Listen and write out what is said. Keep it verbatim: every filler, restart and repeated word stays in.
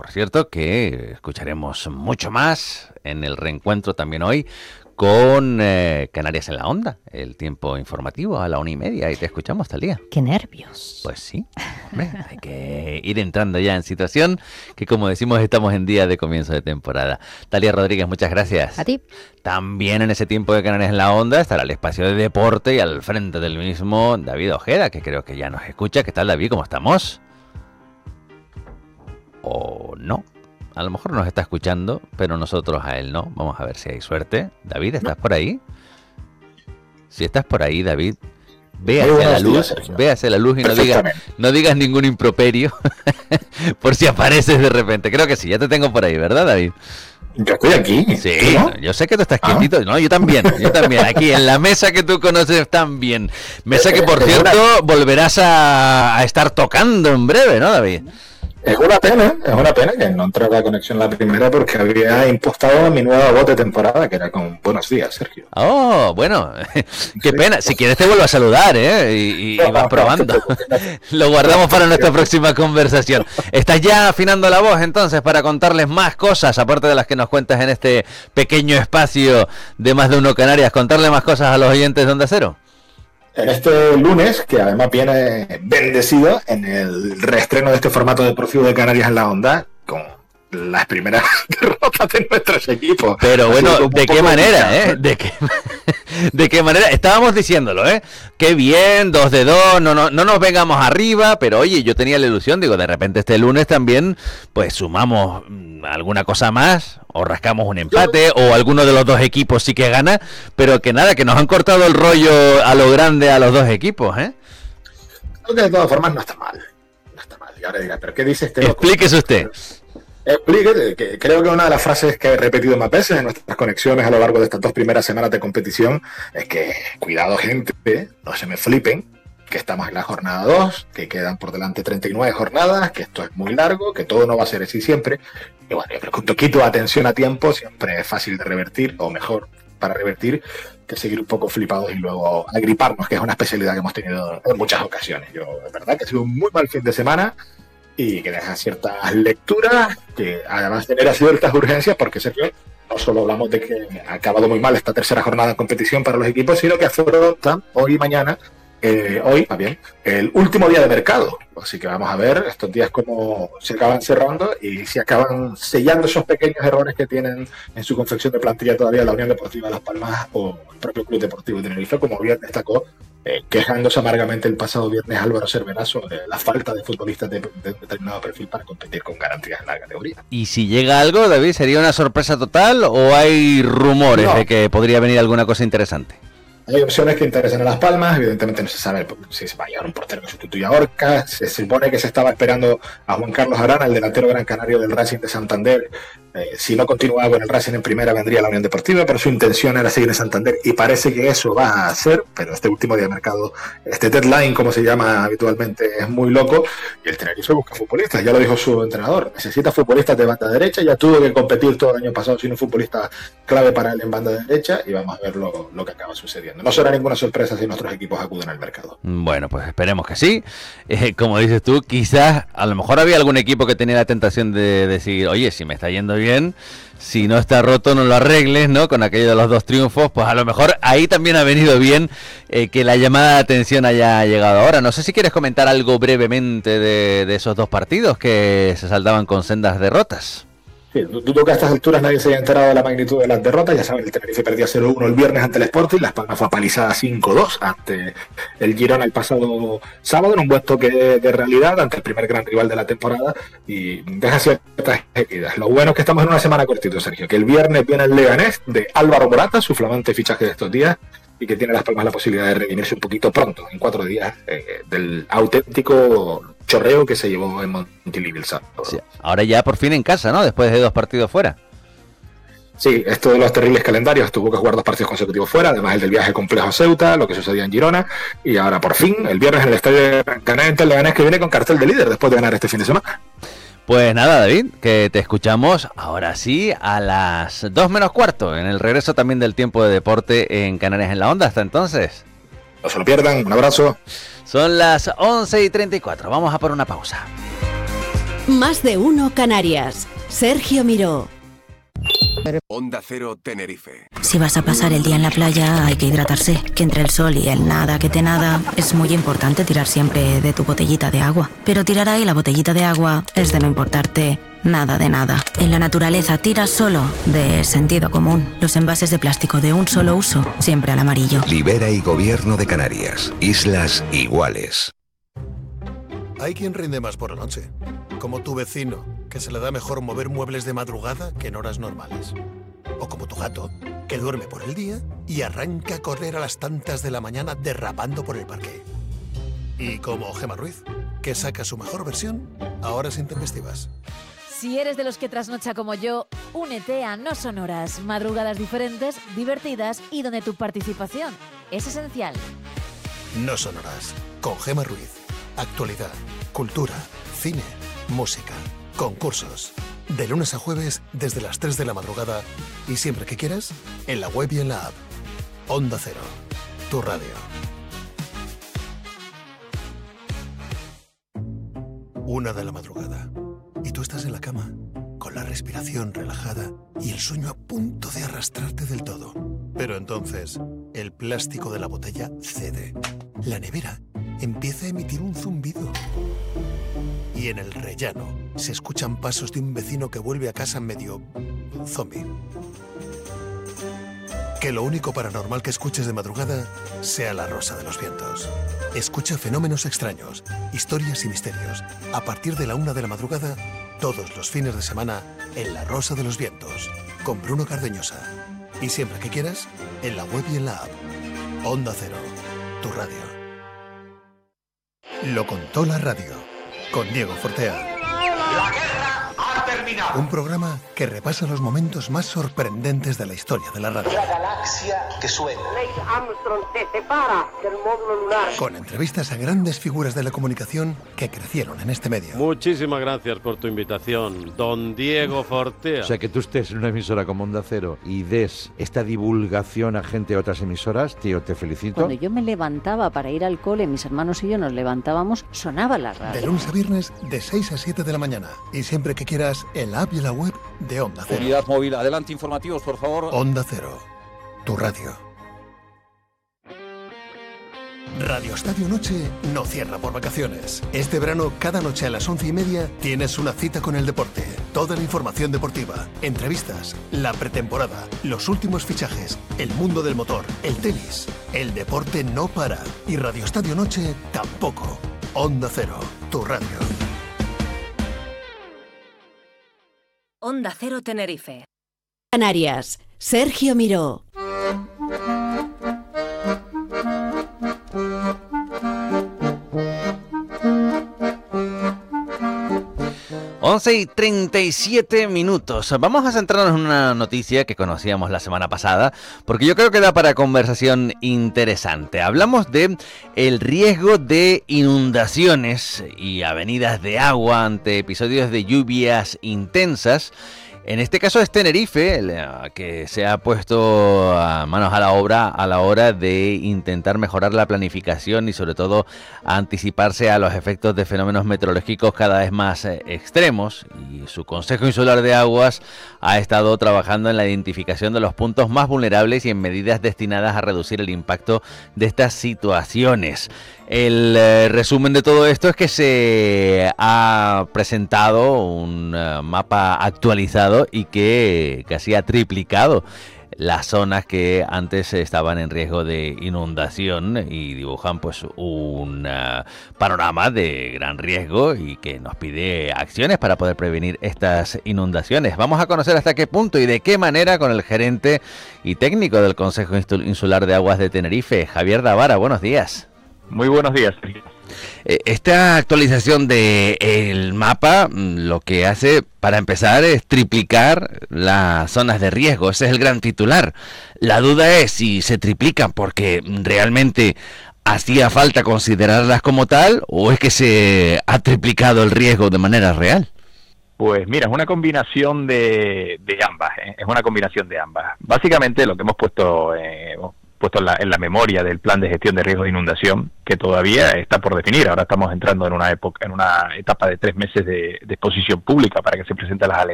Por cierto que escucharemos mucho más en el reencuentro también hoy con eh, Canarias en la Onda, el tiempo informativo a la una y media, y te escuchamos, Talía. ¡Qué nervios! Pues sí, hombre, hay que ir entrando ya en situación, que como decimos estamos en día de comienzo de temporada. Talía Rodríguez, muchas gracias. A ti. También en ese tiempo de Canarias en la Onda estará el espacio de deporte y al frente del mismo David Ojeda, que creo que ya nos escucha. ¿Qué tal, David? ¿Cómo estamos? ¿O no? A lo mejor nos está escuchando, pero nosotros a él no. Vamos a ver si hay suerte. David, ¿estás por ahí? Si estás por ahí, David, ve hacia la luz, ve hacia la luz y no digas, no digas ningún improperio por si apareces de repente. Creo que sí, ya te tengo por ahí, ¿verdad, David? Yo estoy aquí. Sí, ¿no? Yo sé que tú estás ah. quietito. No, yo también, yo también. Aquí en la mesa que tú conoces también. Mesa que, por cierto, volverás a, a estar tocando en breve, ¿no, David? Es una pena, es una pena que no entrara la conexión la primera porque había impostado mi nueva voz de temporada, que era con buenos días, Sergio. Oh, bueno, qué pena. Si quieres te vuelvo a saludar, ¿eh? Y, y, no, y vas no, probando. No, Lo guardamos para nuestra próxima conversación. ¿Estás ya afinando la voz entonces para contarles más cosas, aparte de las que nos cuentas en este pequeño espacio de Más de Uno Canarias? ¿Contarle más cosas a los oyentes de Onda Cero? En este lunes, que además viene bendecido en el reestreno de este formato deportivo de Canarias en la Onda, con las primeras derrotas de nuestros equipos. Pero bueno, ¿de qué manera, eh? ¿De qué, ¿De qué manera? Estábamos diciéndolo, ¿eh? Qué bien, dos de dos, no, no, no nos vengamos arriba, pero oye, yo tenía la ilusión, digo, de repente este lunes también, pues sumamos alguna cosa más, o rascamos un empate, o alguno de los dos equipos sí que gana, pero que nada, que nos han cortado el rollo a lo grande a los dos equipos, ¿eh? Creo que de todas formas no está mal, no está mal. Y ahora dirá, ¿pero qué dice este loco? Explíquese usted. Explique, que creo que una de las frases que he repetido más veces en nuestras conexiones a lo largo de estas dos primeras semanas de competición es que, cuidado gente, no se me flipen, que estamos en la jornada dos, que quedan por delante treinta y nueve jornadas, que esto es muy largo, que todo no va a ser así siempre. Y bueno, yo creo que un poquito de atención a tiempo siempre es fácil de revertir, o mejor para revertir, que seguir un poco flipados y luego agriparnos, que es una especialidad que hemos tenido en muchas ocasiones. Yo, de verdad, que ha sido un muy mal fin de semana, y que deja ciertas lecturas, que además genera ciertas urgencias, porque Sergio, no solo hablamos de que ha acabado muy mal esta tercera jornada de competición para los equipos, sino que afrontan hoy y mañana, eh, hoy, más bien, el último día de mercado. Así que vamos a ver estos días cómo se acaban cerrando y si acaban sellando esos pequeños errores que tienen en su confección de plantilla todavía la Unión Deportiva Las Palmas o el propio Club Deportivo de Tenerife, como bien destacó, Eh, quejándose amargamente el pasado viernes Álvaro Cervera sobre la falta de futbolistas de, de determinado perfil para competir con garantías en la categoría. ¿Y si llega algo, David, sería una sorpresa total o hay rumores no. de que podría venir alguna cosa interesante? Hay opciones que interesan a Las Palmas, evidentemente no se sabe si se va a llevar un portero que sustituya a Orca, se supone que se estaba esperando a Juan Carlos Arana, el delantero gran canario del Racing de Santander. Eh, si no continuaba con el Racing en primera vendría la Unión Deportiva, pero su intención era seguir en Santander y parece que eso va a hacer, pero este último día de mercado, este deadline como se llama habitualmente, es muy loco y el Tenerife busca futbolistas, ya lo dijo su entrenador, necesita futbolistas de banda derecha, ya tuvo que competir todo el año pasado sin un futbolista clave para él en banda derecha y vamos a ver lo, lo que acaba sucediendo. No será ninguna sorpresa si nuestros equipos acuden al mercado. Bueno, pues esperemos que sí. Eh, como dices tú, quizás a lo mejor había algún equipo que tenía la tentación de decir, oye, si me está yendo bien, si no está roto no lo arregles, ¿no? Con aquello de los dos triunfos, pues a lo mejor ahí también ha venido bien eh, que la llamada de atención haya llegado ahora. No sé si quieres comentar algo brevemente de, de esos dos partidos que se saldaban con sendas derrotas. Sí, dudo que a estas alturas nadie se haya enterado de la magnitud de las derrotas. Ya saben, el Tenerife perdía cero uno el viernes ante el Sporting, Las Palmas fue apalizada cinco dos ante el Girona el pasado sábado, en un buen toque de, de realidad ante el primer gran rival de la temporada y deja ciertas heridas. Lo bueno es que estamos en una semana cortito, Sergio, que el viernes viene el Leganés de Álvaro Morata, su flamante fichaje de estos días, y que tiene Las Palmas la posibilidad de redimirse un poquito pronto, en cuatro días, eh, del auténtico chorreo que se llevó en Montilivi el sábado. Sí, ahora ya por fin en casa, ¿no? Después de dos partidos fuera. Sí, esto de los terribles calendarios, tuvo que jugar dos partidos consecutivos fuera, además el del viaje complejo a Ceuta, lo que sucedía en Girona, y ahora por fin, el viernes en el estadio de Gran Canaria, el Leganés que viene con cartel de líder después de ganar este fin de semana. Pues nada, David, que te escuchamos ahora sí a las dos menos cuarto, en el regreso también del tiempo de deporte en Canarias en la Onda. Hasta entonces. No se lo pierdan, un abrazo. Son las once y treinta y cuatro, vamos a por una pausa. Más de uno Canarias. Sergio Miró. Onda Cero Tenerife. Si vas a pasar el día en la playa hay que hidratarse, que entre el sol y el nada que te nada es muy importante tirar siempre de tu botellita de agua. Pero tirar ahí la botellita de agua es de no importarte nada de nada. En la naturaleza tira solo de sentido común. Los envases de plástico de un solo uso, siempre al amarillo. Libera y Gobierno de Canarias. Islas iguales. Hay quien rinde más por la noche, como tu vecino, que se le da mejor mover muebles de madrugada que en horas normales. O como tu gato, que duerme por el día y arranca a correr a las tantas de la mañana derrapando por el parque. Y como Gemma Ruiz, que saca su mejor versión a horas intempestivas. Si eres de los que trasnocha como yo, únete a No Sonoras, madrugadas diferentes, divertidas y donde tu participación es esencial. No Sonoras, con Gemma Ruiz. Actualidad, cultura, cine, música, concursos. De lunes a jueves desde las tres de la madrugada y siempre que quieras, en la web y en la app. Onda Cero, tu radio. Una de la madrugada y tú estás en la cama con la respiración relajada y el sueño a punto de arrastrarte del todo. Pero entonces, el plástico de la botella cede. La nevera empieza a emitir un zumbido. Y en el rellano se escuchan pasos de un vecino que vuelve a casa medio zombie. Que lo único paranormal que escuches de madrugada sea la rosa de los vientos. Escucha fenómenos extraños, historias y misterios. A partir de la una de la madrugada, todos los fines de semana, en La Rosa de los Vientos, con Bruno Cardeñosa. Y siempre que quieras, en la web y en la app. Onda Cero, tu radio. Lo contó la radio, con Diego Fortea. La guerra ha terminado. Un programa que repasa los momentos más sorprendentes de la historia de la radio. La galaxia que suena. Neil Armstrong se separa del módulo lunar. Con entrevistas a grandes figuras de la comunicación que crecieron en este medio. Muchísimas gracias por tu invitación, don Diego Fortea. O sea, que tú estés en una emisora como Onda Cero y des esta divulgación a gente de otras emisoras, tío, te felicito. Cuando yo me levantaba para ir al cole, mis hermanos y yo nos levantábamos, sonaba la radio. De lunes a viernes, de seis a siete de la mañana. Y siempre que quieras, en la app y en la web de Onda Cero. Unidad móvil, adelante informativos, por favor. Onda Cero, tu radio. Radio Estadio Noche no cierra por vacaciones. Este verano, cada noche a las once y media, tienes una cita con el deporte. Toda la información deportiva, entrevistas, la pretemporada, los últimos fichajes, el mundo del motor, el tenis. El deporte no para. Y Radio Estadio Noche tampoco. Onda Cero, tu radio. Onda Cero Tenerife. Canarias. Sergio Miró. once y treinta y siete minutos. Vamos a centrarnos en una noticia que conocíamos la semana pasada, porque yo creo que da para conversación interesante. Hablamos de el riesgo de inundaciones y avenidas de agua ante episodios de lluvias intensas. En este caso es Tenerife, que se ha puesto a manos a la obra a la hora de intentar mejorar la planificación y sobre todo anticiparse a los efectos de fenómenos meteorológicos cada vez más extremos. Y su Consejo Insular de Aguas ha estado trabajando en la identificación de los puntos más vulnerables y en medidas destinadas a reducir el impacto de estas situaciones. El eh, resumen de todo esto es que se ha presentado un uh, mapa actualizado y que casi ha triplicado las zonas que antes estaban en riesgo de inundación y dibujan pues un uh, panorama de gran riesgo y que nos pide acciones para poder prevenir estas inundaciones. Vamos a conocer hasta qué punto y de qué manera con el gerente y técnico del Consejo Insular de Aguas de Tenerife, Javier Davara. Buenos días. Muy buenos días. Esta actualización del mapa lo que hace, para empezar, es triplicar las zonas de riesgo. Ese es el gran titular. La duda es si se triplican porque realmente hacía falta considerarlas como tal o es que se ha triplicado el riesgo de manera real. Pues mira, es una combinación de, de ambas, ¿eh? Es una combinación de ambas. Básicamente lo que hemos puesto... Eh, puesto en la, en la memoria del plan de gestión de riesgo de inundación, que todavía está por definir. Ahora estamos entrando en una época, en una etapa de tres meses de, de exposición pública para que se presenten las alegaciones